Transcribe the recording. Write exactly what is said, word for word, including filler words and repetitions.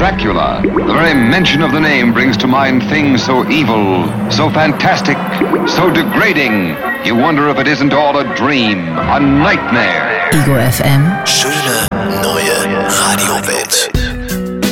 Dracula. The very mention of the name brings to mind things so evil, so fantastic, so degrading. You wonder if it isn't all a dream, a nightmare. Ego F M. Schöne neue Radiowelt.